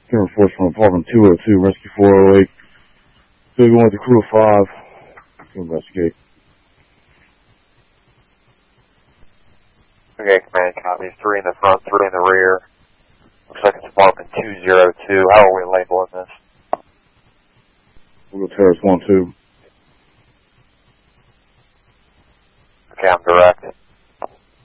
Can force from apartment 202, rescue 408. Still going with the crew of 5 to investigate. Okay, command, copy. 3 in the front, 3 in the rear. Looks like it's apartment 202. How are we labeling this? We'll go terrace 1-2.